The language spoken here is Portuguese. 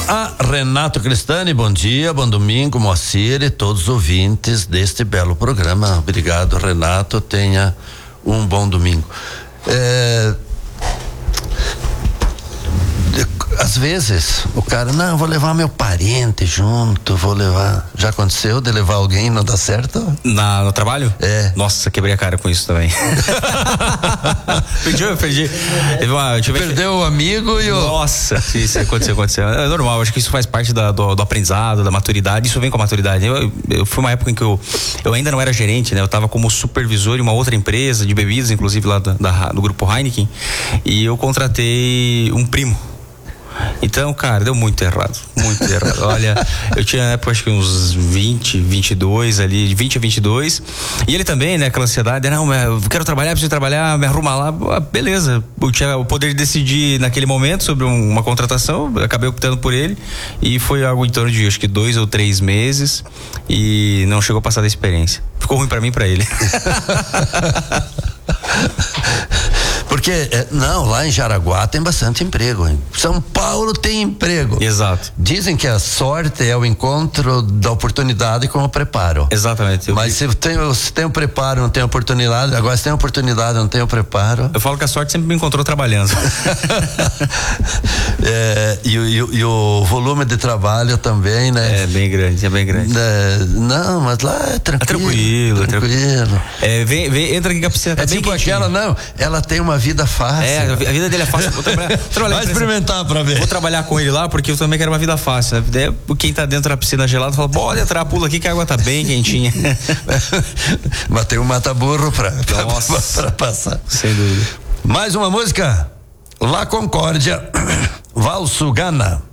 a Renato Cristani, bom dia, bom domingo, Moacir e todos os ouvintes deste belo programa. Obrigado, Renato, tenha um bom domingo. Às vezes o cara, não, vou levar meu parente junto, vou levar. Já aconteceu de levar alguém e não dá certo? No trabalho? É. Nossa, quebrei a cara com isso também. Perdi. Perdeu o amigo e o. Nossa, isso aconteceu. É normal, acho que isso faz parte do aprendizado, da maturidade, isso vem com a maturidade. Eu fui uma época em que eu ainda não era gerente, né? Eu tava como supervisor em uma outra empresa de bebidas, inclusive lá do grupo Heineken, e eu contratei um primo. Então, cara, deu muito errado. Olha, eu tinha na época acho que uns 22 ali, de 20 a 22, e ele também, né, aquela ansiedade, não, eu quero trabalhar, preciso trabalhar, me arruma lá, beleza. Eu tinha o poder de decidir naquele momento sobre uma contratação, acabei optando por ele, e foi algo em torno de acho que 2 ou 3 meses, e não chegou a passar da experiência. Ficou ruim pra mim e pra ele. Porque, lá em Jaraguá tem bastante emprego, hein? São Paulo tem emprego. Exato. Dizem que a sorte é o encontro da oportunidade com o preparo. Exatamente. Mas se tem o preparo, não tem a oportunidade, agora se tem a oportunidade, não tem o preparo. Eu falo que a sorte sempre me encontrou trabalhando. E o volume de trabalho também, né? É bem grande. Não, mas lá é tranquilo. Tranquilo. Entra aqui que a piscina tá bem tipo quentinha. aquela, não, ela tem uma vida fácil. A vida dele é fácil. Vou trabalhar vai experimentar pra ver. Vou trabalhar com ele lá porque eu também quero uma vida fácil, né? Quem tá dentro da piscina gelada fala, pode entrar, pula aqui que a água tá bem quentinha. Mas tem um mata-burro pra passar. Sem dúvida. Mais uma música? La Concórdia, Valsugana.